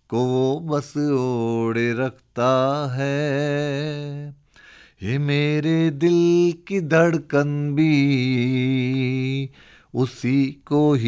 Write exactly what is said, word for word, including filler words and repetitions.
को वो बस ओढ़े रखता है। ये मेरे दिल की धड़कन भी उसी को ही